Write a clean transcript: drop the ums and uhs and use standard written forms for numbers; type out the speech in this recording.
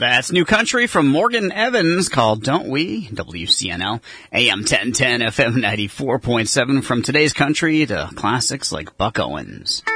That's New Country from Morgan Evans called Don't We? WCNL, AM 1010, FM 94.7, from today's country to classics like Buck Owens.